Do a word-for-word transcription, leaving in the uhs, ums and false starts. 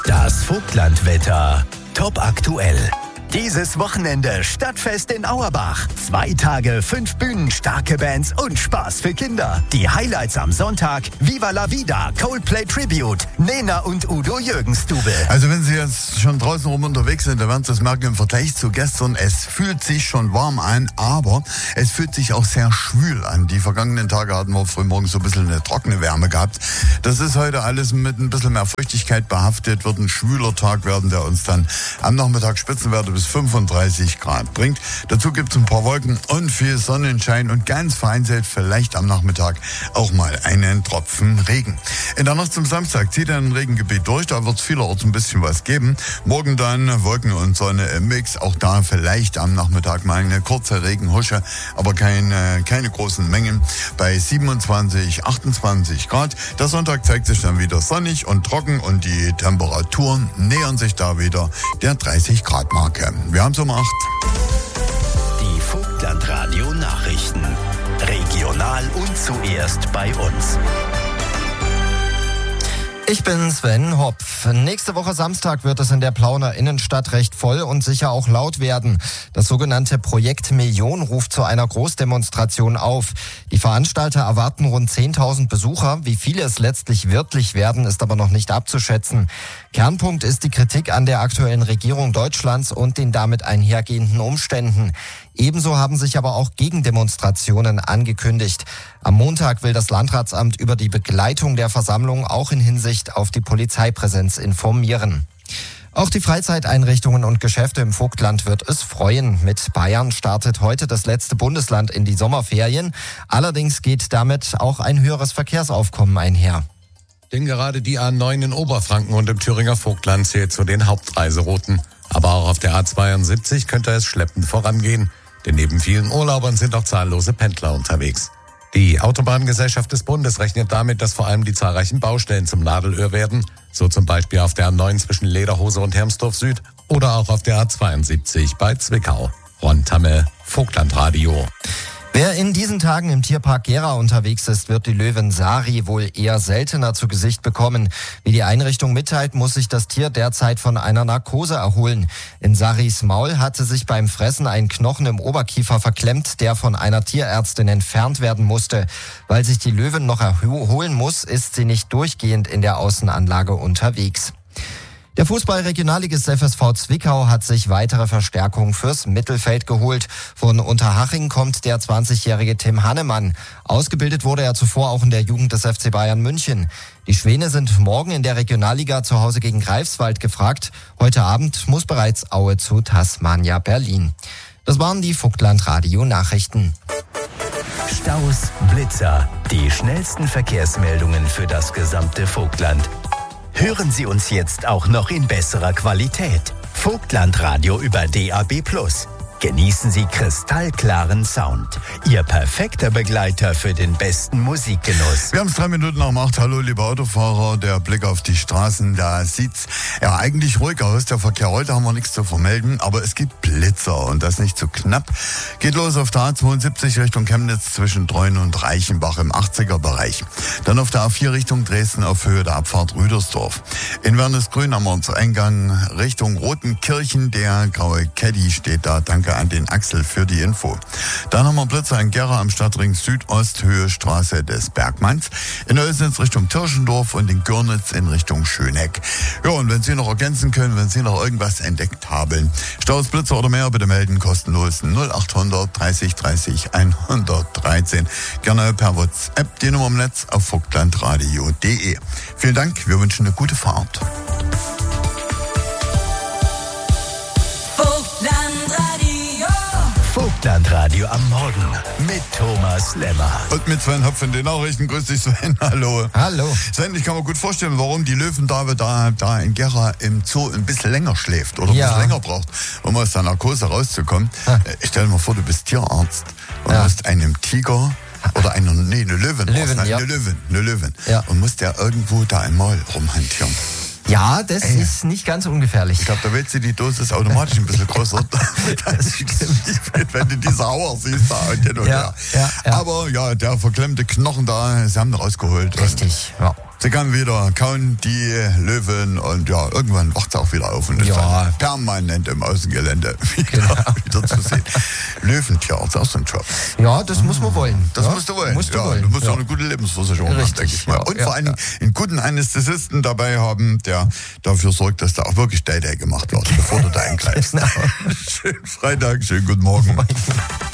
Das Vogtlandwetter. Top aktuell. Dieses Wochenende Stadtfest in Auerbach. Zwei Tage, fünf Bühnen, starke Bands und Spaß für Kinder. Die Highlights am Sonntag: Viva la Vida, Coldplay Tribute, Nena und Udo Jürgens-Stube. Also wenn Sie jetzt schon draußen rum unterwegs sind, dann werden Sie das merken im Vergleich zu gestern. Es fühlt sich schon warm an, aber es fühlt sich auch sehr schwül an. Die vergangenen Tage hatten wir frühmorgens so ein bisschen eine trockene Wärme gehabt. Das ist heute alles mit ein bisschen mehr Feuchtigkeit behaftet. Wird ein schwüler Tag werden, der uns dann am Nachmittag Spitzenwerte bis fünfunddreißig Grad bringt. Dazu gibt es ein paar Wolken und viel Sonnenschein und ganz vereinzelt vielleicht am Nachmittag auch mal einen Tropfen Regen. In der Nacht zum Samstag zieht ein Regengebiet durch, da wird es vielerorts ein bisschen was geben. Morgen dann Wolken und Sonne im Mix, auch da vielleicht am Nachmittag mal eine kurze Regenhusche, aber keine, keine großen Mengen bei siebenundzwanzig, achtundzwanzig Grad. Der Sonntag zeigt sich dann wieder sonnig und trocken und die Temperaturen nähern sich da wieder der dreißig Grad Marke. Wir haben es um acht. Die Vogtlandradio Nachrichten. Regional und zuerst bei uns. Ich bin Sven Hopf. Nächste Woche Samstag wird es in der Plauner Innenstadt recht voll und sicher auch laut werden. Das sogenannte Projekt Million ruft zu einer Großdemonstration auf. Die Veranstalter erwarten rund zehntausend Besucher. Wie viele es letztlich wirklich werden, ist aber noch nicht abzuschätzen. Kernpunkt ist die Kritik an der aktuellen Regierung Deutschlands und den damit einhergehenden Umständen. Ebenso haben sich aber auch Gegendemonstrationen angekündigt. Am Montag will das Landratsamt über die Begleitung der Versammlung auch in Hinsicht auf die Polizeipräsenz informieren. Auch die Freizeiteinrichtungen und Geschäfte im Vogtland wird es freuen. Mit Bayern startet heute das letzte Bundesland in die Sommerferien. Allerdings geht damit auch ein höheres Verkehrsaufkommen einher. Denn gerade die A neun in Oberfranken und im Thüringer Vogtland zählt zu den Hauptreiserouten. Aber auch auf der A zweiundsiebzig könnte es schleppend vorangehen. Denn neben vielen Urlaubern sind auch zahllose Pendler unterwegs. Die Autobahngesellschaft des Bundes rechnet damit, dass vor allem die zahlreichen Baustellen zum Nadelöhr werden. So zum Beispiel auf der A neun zwischen Lederhose und Hermsdorf Süd oder auch auf der A zweiundsiebzig bei Zwickau. Ron Tamme, Vogtlandradio. Wer in diesen Tagen im Tierpark Gera unterwegs ist, wird die Löwin Sari wohl eher seltener zu Gesicht bekommen. Wie die Einrichtung mitteilt, muss sich das Tier derzeit von einer Narkose erholen. In Saris Maul hatte sich beim Fressen ein Knochen im Oberkiefer verklemmt, der von einer Tierärztin entfernt werden musste. Weil sich die Löwin noch erholen muss, ist sie nicht durchgehend in der Außenanlage unterwegs. Der Fußball-Regionalligist F S V Zwickau hat sich weitere Verstärkung fürs Mittelfeld geholt. Von Unterhaching kommt der zwanzigjährige Tim Hannemann. Ausgebildet wurde er zuvor auch in der Jugend des F C Bayern München. Die Schwäne sind morgen in der Regionalliga zu Hause gegen Greifswald gefragt. Heute Abend muss bereits Aue zu Tasmania Berlin. Das waren die Vogtlandradio-Nachrichten. Staus, Blitzer, die schnellsten Verkehrsmeldungen für das gesamte Vogtland. Hören Sie uns jetzt auch noch in besserer Qualität. Vogtlandradio über D A B plus. Genießen Sie kristallklaren Sound. Ihr perfekter Begleiter für den besten Musikgenuss. Wir haben es drei Minuten nach acht. Hallo, liebe Autofahrer. Der Blick auf die Straßen, da sieht's ja eigentlich ruhig aus. Der Verkehr heute haben wir nichts zu vermelden, aber es gibt Blitzer und das nicht zu knapp. Geht los auf der A zweiundsiebzig Richtung Chemnitz zwischen Treuen und Reichenbach im achtziger Bereich. Dann auf der A vier Richtung Dresden auf Höhe der Abfahrt Rüdersdorf. In Wernesgrün am Ortseingang Richtung Rotenkirchen. Der graue Caddy steht da. Danke an den Axel für die Info. Dann haben wir Blitzer in Gera am Stadtring Südost, Höhe Straße des Bergmanns. In Oelsnitz Richtung Tirschendorf und in Görnitz in Richtung Schöneck. Ja, und wenn Sie noch ergänzen können, wenn Sie noch irgendwas entdeckt haben, Staus, Blitzer oder mehr, bitte melden, kostenlos null achthundert dreißig dreißig hundertdreizehn. Gerne per WhatsApp, die Nummer im Netz auf vogtlandradio punkt de. Vielen Dank, wir wünschen eine gute Fahrt. Vogtlandradio am Morgen mit Thomas Lemmer. Und mit Sven Hopf in den Nachrichten. Grüß dich, Sven. Hallo. Hallo. Sven, ich kann mir gut vorstellen, warum die Löwendame da, da in Gera im Zoo ein bisschen länger schläft oder ja. ein bisschen länger braucht, um aus der Narkose rauszukommen. Ah. Stell dir mal vor, du bist Tierarzt und ja. hast einem Tiger oder einer, nee, eine Löwin, Löwin eine ja. Löwin, eine Löwin. Ja. Und musst der irgendwo da im Maul rumhantieren. Ja, das Ey. ist nicht ganz ungefährlich. Ich glaube, da wählt sie die Dosis automatisch ein bisschen größer. Das stimmt. Wenn du die Sauer siehst, da und hin und ja, her. Ja, ja. Aber ja, der verklemmte Knochen da, sie haben ihn rausgeholt. Richtig, ja. Sie kann wieder kauen, die Löwen, und ja, irgendwann wacht sie auch wieder auf und ist Ja. dann permanent im Außengelände wieder, Genau. wieder zu sehen. Löwentier, das ist auch so ein Job. Ja, das muss man wollen. Das ja? musst du wollen. Musst du ja, wollen. Du musst ja. auch eine gute Lebensversicherung Richtig, haben, denke ich mal. ja, Und ja, vor allen Dingen ja. einen guten Anästhesisten dabei haben, der dafür sorgt, dass da auch wirklich Day-Day gemacht wird, bevor du da eingreifst. Genau. Schönen Freitag, schönen guten Morgen.